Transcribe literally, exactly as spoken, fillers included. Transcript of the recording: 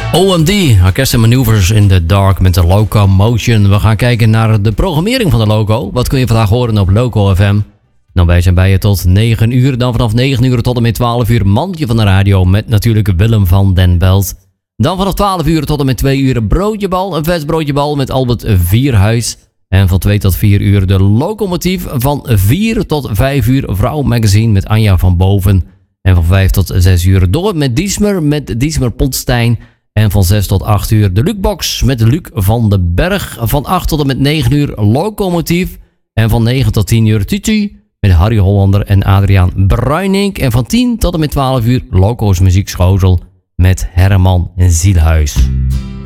O M D, Orkest en Manoeuvres in the Dark met de Locomotion. We gaan kijken naar de programmering van de Loco. Wat kun je vandaag horen op Loco F M? Nou, wij zijn bij je tot negen uur. Dan vanaf negen uur tot en met twaalf uur mandje van de radio met natuurlijk Willem van den Belt. Dan vanaf twaalf uur tot en met twee uur broodjebal, een vers broodjebal met Albert Vierhuis. En van twee tot vier uur de locomotief. Van vier tot vijf uur Vrouw Magazine met Anja van Boven. En van vijf tot zes uur door met Diesmer met Diesmer Pontstein. En van zes tot acht uur de Lukebox met Luc van den Berg. Van acht tot en met negen uur locomotief. En van negen tot tien uur Tutu met Harry Hollander en Adriaan Bruinink. En van tien tot en met twaalf uur Loco's Muziekschotel met Herman Zielhuis.